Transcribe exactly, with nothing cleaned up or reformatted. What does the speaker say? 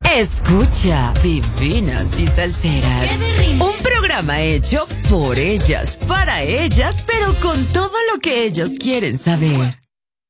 Escucha, divinas y salseras. Un programa hecho por ellas, para ellas, pero con todo lo que ellos quieren saber.